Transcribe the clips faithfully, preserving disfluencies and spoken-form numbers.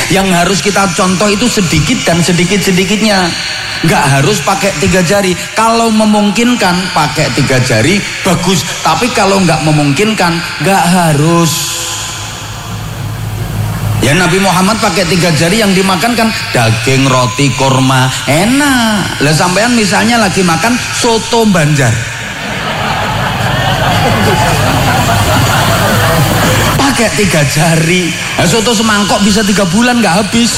Yang harus kita contoh itu sedikit dan sedikit-sedikitnya. Nggak harus pakai tiga jari. Kalau memungkinkan pakai tiga jari bagus, tapi kalau nggak memungkinkan nggak harus. Ya Nabi Muhammad pakai tiga jari, yang dimakan kan daging, roti, kurma, enak. Lah sampean misalnya lagi makan soto Banjar, pakai tiga jari, nah, soto semangkok bisa tiga bulan nggak habis.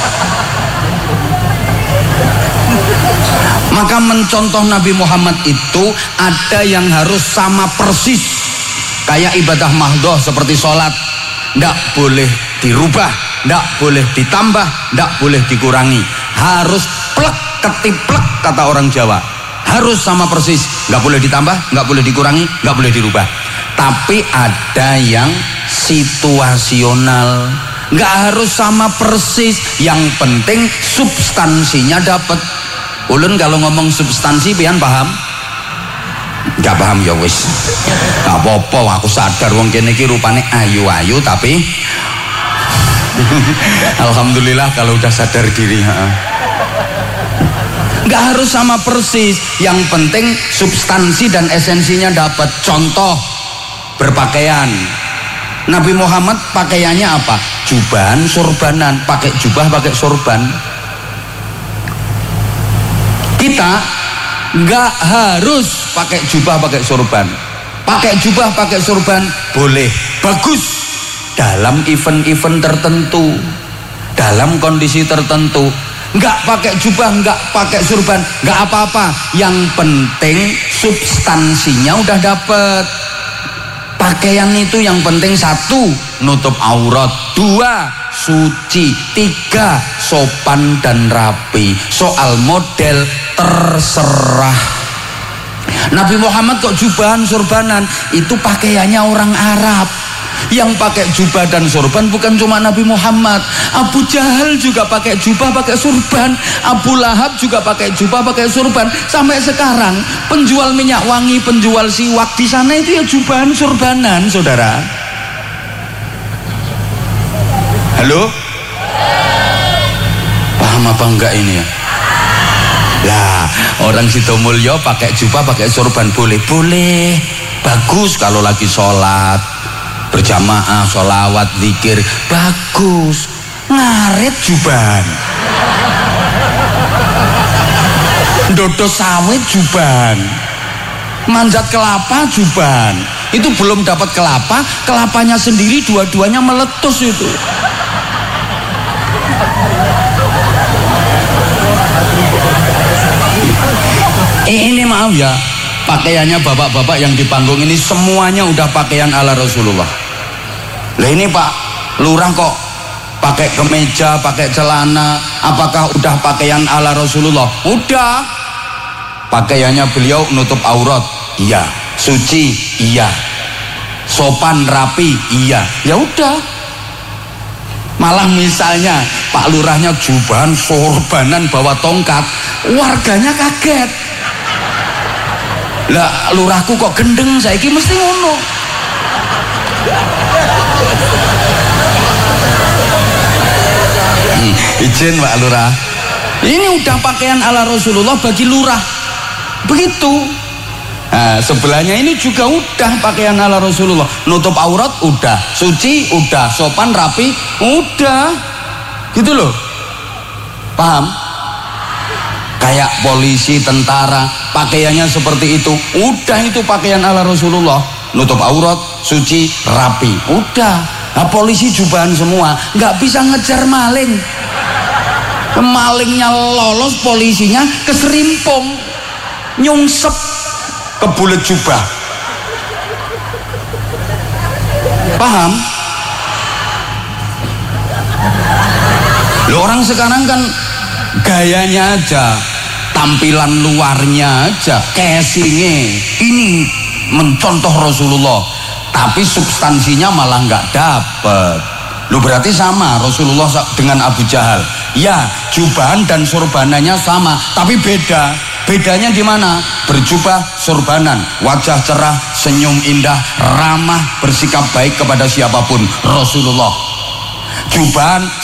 Maka mencontoh Nabi Muhammad itu ada yang harus sama persis kayak ibadah mahdhah seperti sholat, nggak boleh dirubah, nggak boleh ditambah, nggak boleh dikurangi, harus plek ketiplek kata orang Jawa, harus sama persis, nggak boleh ditambah, nggak boleh dikurangi, nggak boleh dirubah. Tapi ada yang situasional, nggak harus sama persis, yang penting substansinya dapat. Ulun kalau ngomong substansi pian paham? Nggak paham ya wis, nggak apa-apa, aku sadar wong kene iki rupane ayu-ayu tapi alhamdulillah kalau udah sadar diri. Nggak harus sama persis, yang penting substansi dan esensinya dapat. Contoh berpakaian, Nabi Muhammad pakaiannya apa? Jubahan, sorbanan, pakai jubah, pakai sorban. Kita nggak harus pakai jubah, pakai sorban. Pakai jubah, pakai sorban boleh, bagus dalam event-event tertentu, dalam kondisi tertentu. Nggak pakai jubah, nggak pakai sorban, nggak apa-apa, yang penting substansinya udah dapet. Pakaian itu yang penting satu, nutup aurat, dua, suci, tiga, sopan dan rapi. Soal model terserah. Nabi Muhammad kok jubahan sorbanan, itu pakaiannya orang Arab. Yang pakai jubah dan sorban bukan cuma Nabi Muhammad, Abu Jahal juga pakai jubah, pakai sorban, Abu Lahab juga pakai jubah, pakai sorban. Sampai sekarang penjual minyak wangi, penjual siwak di sana itu ya jubahan sorbanan, saudara. Halo? Paham apa enggak ini ya? Lah, orang Sidomulyo pakai jubah, pakai sorban boleh, boleh, bagus kalau lagi sholat berjamaah, sholawat, zikir, bagus. Ngaret jubahan, dodo sawit jubahan, manjat kelapa jubahan. Itu belum dapat kelapa, kelapanya sendiri dua-duanya meletus itu. Ini maaf ya, pakaiannya bapak-bapak yang di panggung ini semuanya udah pakaian ala Rasulullah. Lah ini Pak Lurah kok pakai kemeja, pakai celana, apakah udah pakaian ala Rasulullah? Udah. Pakaiannya beliau nutup aurat, iya. Suci, iya. Sopan, rapi, iya. Ya udah. Malah misalnya Pak Lurahnya jubahan, sorbanan, bawa tongkat, warganya kaget. Lah lurahku kok gendeng, saiki mesti ngono. Hmm, izin Pak Lurah, ini udah pakaian ala Rasulullah bagi lurah, begitu. Nah, sebelahnya ini juga udah pakaian ala Rasulullah, nutup aurat udah, suci udah, sopan rapi udah, gitu loh. Paham? Kayak polisi, tentara, pakaiannya seperti itu, udah, itu pakaian ala Rasulullah, nutup aurat, suci, rapi, udah. Nah, polisi jubahan semua, nggak bisa ngejar maling. Malingnya lolos, polisinya keserimpung, nyungsep ke bulet jubah. Paham? Loh, orang sekarang kan gayanya aja, tampilan luarnya aja, casingnya ini mencontoh Rasulullah, tapi substansinya malah nggak dapet. Lu berarti sama Rasulullah dengan Abu Jahal. Ya, jubahan dan sorbanannya sama, tapi beda. Bedanya di mana? Berjubah, sorbanan, wajah cerah, senyum indah, ramah, bersikap baik kepada siapapun. Rasulullah jubahan,